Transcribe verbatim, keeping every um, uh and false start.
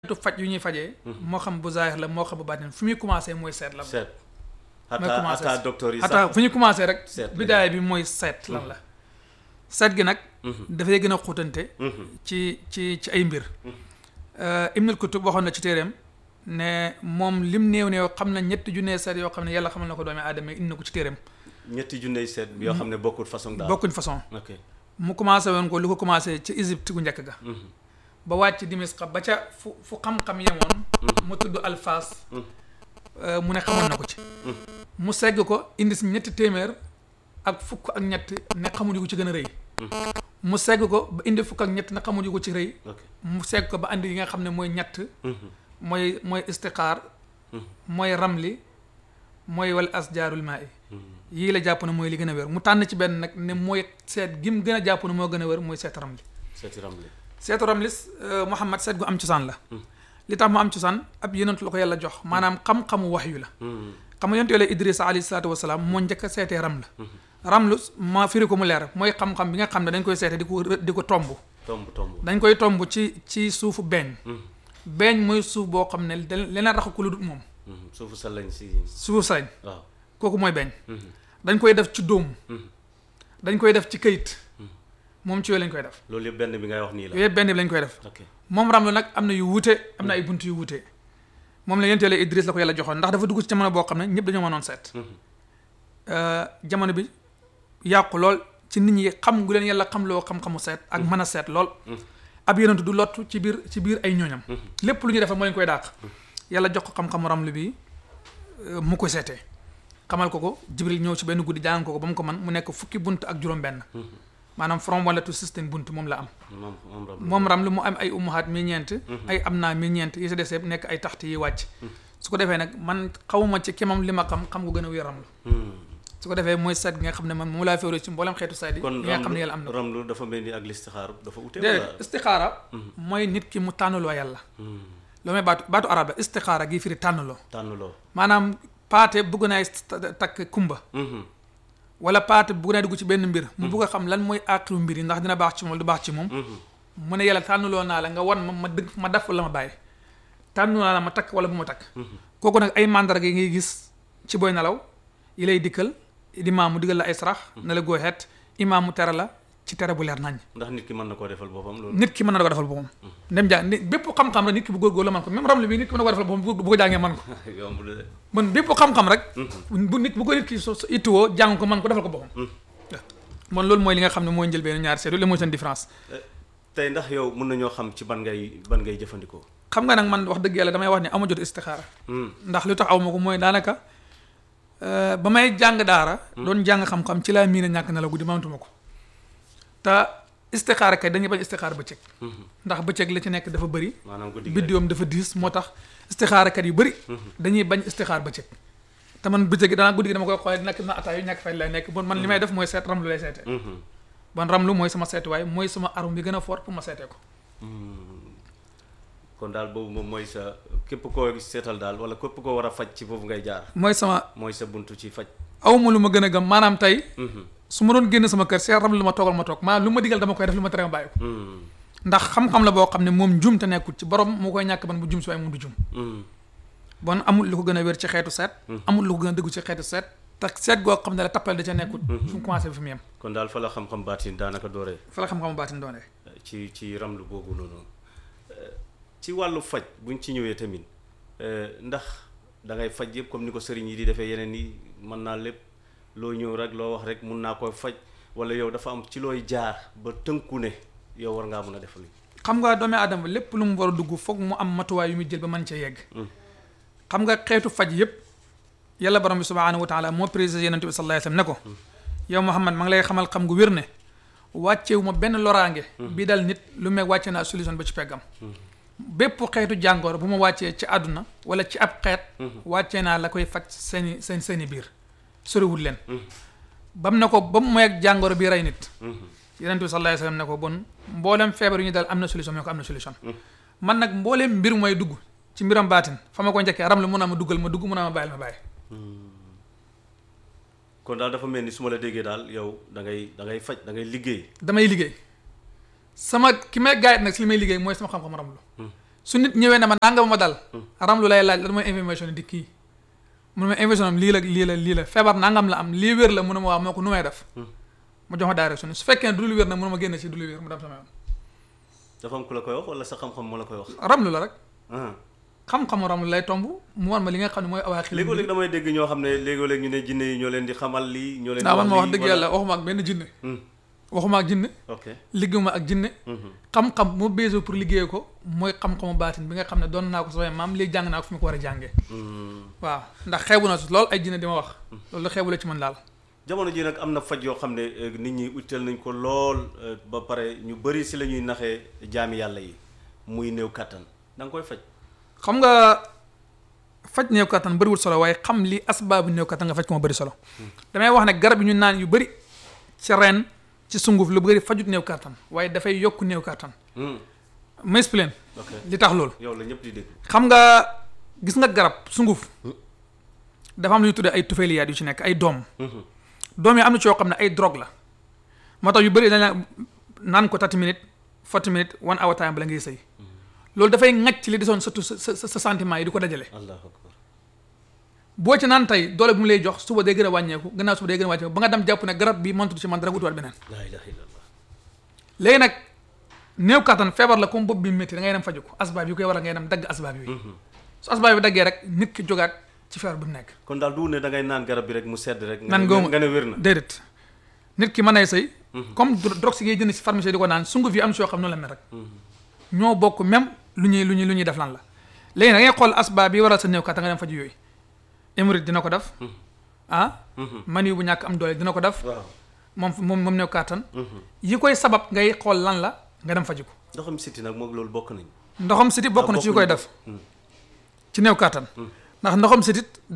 xeetu faj yu ñuy fajee moo xam bu zaahir la moo xam bu baatin fu muy commencé mooy seet la seet xataa xataa docteur yi sax xataa fu ñu commencé rek seet bidaaya bi mooy seet lan la seet gi nag dafay gën a xuutante ci ci ci ay mbir Ibnul Kutub waxoon na ci téeréem ne moom lim néew néew xam na ñetti junne seet yoo xam ne yàlla xamal na ko doomi aadama indi na ko ci téeréem ñetti junne seet yoo xam ne bokkul façon daal bokkuñ façon ok mu commencé woon ko lu ko commencé ci Égypte gu njëkk ga ba wàcc Dimisqa ba ca fu fu xam-xam yemoon mu tudd alfaas mu ne xamoon na ko ci mu segg ko indi si ñetti téeméer ak fukk ak ñett ne xamuñu ko ci gën a rëy mu segg ko ba indi fukk ak ñett ne xamuñu ko ci rëy mu segg ko ba andi yi nga xam ne mooy ñett mooy mooy istiqaar mooy ramli mooy wal asjaarul maa i yii la jàpp ne mooy li gën a wér mu tànn ci benn nag ne mooy seet gi mu gën a jàpp ne moo gën a wér mooy seet ramli seeti ramli seetu ramlis Muhammad seet gu am cosaan la li tax mu am cosaan ab yonent la ko yàlla jox maanaam xam-xamu waxyu la xam nga yonent yàlla Idrissa alayhi salaatu wasalaam moo njëkk a seetee ram la ramlu ma firi ko mu leer mooy xam-xam bi nga xam ne dañ koy seete di ko di ko tomb tomb tomb dañ koy tomb ci ci suufu beeñ beeñ mooy suuf boo xam ne leneen raxu ko lu dul moom suufu salañ si suufu salañ waaw kooku mooy beeñ dañ koy def ci dóom dañ koy def ci këyit moom ci yooyu lañ koy def loolu yëpp benn bi ngay wax nii la yooyu yëpp benn bi lañ koy def ok moom ramlu nag am na yu wuute am na ay bunt yu wuute moom la yonent Yàlla Idris la ko yàlla joxoon ndax dafa dugg ci jamono boo xam ne ñëpp dañoo mënoon seet jamono bi yàqu lool ci nit ñi xam gu leen yàlla xam loo xam-xamu seet ak mën a seet lool ab yonent du lottu ci biir ci biir ay ñooñam lépp lu ñuy defal moo leen koy dàq yàlla jox ko xam-xamu ramlu bi mu koy seetee xamal ko ko Jibril ñëw ci benn guddi jàng ko ko ba mu ko man mu nekk fukki bunt ak juróom benn maanaam from wala to système bunt moom la am moom ramlu mu am ay ummahaat mi ñeent ay am naa mi ñeent yi si des yëpp nekk ay taxti yi wàcc su ko defee nag man xawuma ci kemam li ma xam xam nga gën a wér ramlu su ko defee mooy seet gi nga xam ne man moom laa féeroo ci mboolem xeetu seet yi kon nga xam ne yàlla am na ramlu dafa mel ni ak listixaar dafa ute déedéet istixaara mooy nit ki mu tànnaloo yàlla loo may baatu baatu arab la istixaara gi firi tànnaloo tànnaloo maanaam paate bëgg naay takk kumba wala paate bëgg naa dugg ci benn mbir mu bëgg a xam lan mooy aaxiru mbir yi ndax dina baax ci moom du baax ci moom mu ne yàlla tànnaloo naa la nga wan ma ma dëgg ma def wala ma bàyyi tànnaloo naa la ma takk wala bu ma takk kooku nag ay mandarga yi ngay gis ci booy nelaw yi lay dikkal imaam mu digal la ay sarax na la gooxeet imaam mu tere la ci tere bu leer nañ ndax nit ki mën na koo defal boppam loolu nit ki mën na ko defal boppam ndem jàng bépp xam-xam rek nit ki bu góorgóor la man ko même ramlu bi nit ki mën na ko defal boppam bu ko jàngee man ko man bépp xam-xam rek bu nit bu ko nit ki so ittuwoo jàng ko man ko defal ko boppam man loolu mooy li nga xam ne mooy njëlbéenu ñaari seet li mooy seen différence tey ndax yow mën nañoo xam ci ban ngay ban ngay jëfandikoo xam nga nag man wax dëgg yàlla damay wax ne ama jot istixaara ndax lu tax aw ma ko mooy daanaka ba may jàng daara doon jàng xam-xam ci laa miin a ñàkk na la guddi mamtuma ko te istixaara kay dañuy bañ istixaara bëccëg ndax bëccëg la ci nekk dafa bëri biddiwam dafa diis moo tax istixaara kat yu bëri dañuy bañ istixaar bëccëg te man bëccëg danaa guddi gi dama koy xoolee nekk na ataay yu ñàkk fay lay nekk bon man li may def mooy seet ramlu lay seetee bon ramlu mooy sama seetuwaay mooy sama arum bi gën a fort pour ma seetee ko kon daal boobu moom mooy sa képp koo seetal daal wala képp koo war a faj ci foofu ngay jaar mooy sama mooy sa buntu ci faj awma lu ma gën a gëm maanaam tey su ma doon génn sama kër seet ramlu lu ma toogal ma toog maanaam lu ma digal dama koy def lu ma tere ma bàyyi ko ndax xam-xam la boo xam ne moom jum te nekkul ci borom moo koy ñàkk ban bu jum si waaye moom du jum bon amul lu ko gën a wér ci xeetu seet amul lu ko gën a dëggu ci xeetu seet te seet goo xam ne la tappal da ca nekkul fu mu commencé bi fi mu yem kon daal fa la xam-xam baatin daanaka dooree fa la xam-xam baatin dooree ci ci ramlu boobu noonu ci wàllu faj buñ ci ñëwee tamit ndax da ngay faj yëpp comme ni ko sëriñ yi di defee yeneen yi mën naa lépp loo ñëw rek loo wax rek mun naa koy faj wala yow dafa am ci looy jaar ba tënku ne yow war ngaa mën a defal xam nga doomi aadama lépp lu mu war a dugg foog mu am matuwaay yu muy jël ba mën cee yegg xam nga xeetu faj yëpp yàlla borom bi subhaanahu wa taala moo précisé yonent bi sallallahu alayhi wasallam ne ko yow Muhammad ma ngi lay xamal xam gu wér ne wàccewu ma benn loraange bi dal nit lu meg wàcce naa solution ba ci peggam bépp xeetu jàngoor bu ma wàccee ci àdduna wala ci ab xeet wàccee naa la koy faj seeni seen seeni biir soriwul leen bam ne ko ba mu moyeeg jàngoor bi rey nit yonent bi sallallahu alayhi wasallam ne ko bon mboolem feebar yu ñu dal am na solution mais ko am na solution man nag mbooleem mbir mooy dugg ci mbiram baatin fa ma ko njëkkee ram lu mun a ma duggal ma dugg mun a ma bàyyil ma bàyyi kon daal dafa mel ni su ma la déggee daal yow da ngay da ngay faj da ngay liggéey damay liggéey sama ki may gaayet nag si li may liggéey mooy sama xam-xam ramlu su nit ñëwee na ma nanga ma dal ramlu lay laaj lan mooy information di kii mu ne ma information am lii la lii la lii la feebar nangam la am lii wér la mu ne ma waaw moo ko nu may def mu jox ma direction su fekkee ne du lu wér nag mu ne ma génn ci du lu wér mu dem sama yoon. dafa am ku la koy wax wala sa xam-xam moo la koy wax. ramlu la rek. xam-xamu ramlu lay tomb mu war ma li nga xam ne mooy awaaxil. léegoo-léeg damay dégg ñoo xam ne léegoo-léeg ñu ne jinne yi ñoo leen di xamal lii. ñoo leen di wax wax lii man ma wax dëgg yàlla waxuma ak benn jinne. waxuma ak jinne. ok liggéeyuma ak jinne. xam-xam moo beesoo pour liggéey ko mooy xam-xamu baatin bi nga xam ne doon naa ko sama maam léegi jàng naa ko fi ma ko war a jàngee. waaw ndax xeebu na lool ay jinne di ma wax. loolu la xeebu la ci man daal. jamono ji nag am na faj yoo xam ne nit ñi uttal nañ ko lool ba pare ñu bëri si la ñuy naxee jaami yàlla yi muy néew kattan da nga koy faj. xam nga faj néew kattan bëriwul solo waaye xam li asbaabu néew kattan nga faj ko ma bëri solo. damay wax ne garab yi ñu naan yu bëri ci ren ci sunguf lu bëri fajut néew kattan waaye dafay yokk néew kattan. ma expliqué li tax loolu. yow la ñëpp di dégg. xam nga gis nga garab sunguf dafa am lu ñu tuddee ay tufeeliyaat yu ci nekk ay doom. doom yi am na ci yoo xam ne ay drogue la moo tax yu bëri dañ naan ko thirty minutes forty minutes one hour time bala ngay sëy loolu dafay ŋacc li desoon surtout sa sa sa sentiment yi di ko dajale. Allahu akbar. boo ci naan tey doole bu mu lay jox suba day gën a wàññeeku gannaaw suba day gën a wàññeeku ba nga dem jàpp ne garab bi mëntu ci man dara wutiwaat beneen. La ilaha illallah. léegi nag néew kattan feebar la comme bopp bi métti da ngay dem faju ko asbaab yi koy waral ngay dem dagg asbaab yi. su asbaab yi daggee rek nit ki jógaat ci feebar bu mu nekk. kon daal du ne da ngay naan garab bi rek mu sedd rek. nan nga nga ne wér na déedéet nit ki mën nay sëy comme drogue si ngay jënd si pharmacie di ko naan sunguf yi am si yoo xam noonu la mel rek. ñoo bokk même lu ñuy lu ñuy lu ñuy def lan la léegi da ngay xool asbaab yi waral sa néew kattan nga dem faju yooyu. hémorroïde dina ko def. ah. mani bu ñàkk am doole dina ko def. waaw moom moom moom néew kattan. yi koy sabab ngay xool lan la nga dem faju ko. ndoxam siti nag moom loolu bokk nañ. ndoxam siti bokk na ci yu koy def. ci néew kattan. ndax ndoxam sitit